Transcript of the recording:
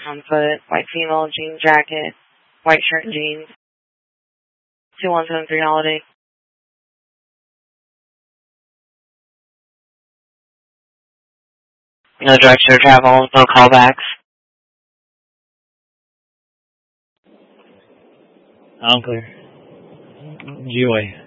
on foot, white female, jean jacket, white shirt and jeans. 2173 Holiday. No direction of travel, no callbacks. Unclear. G-Way.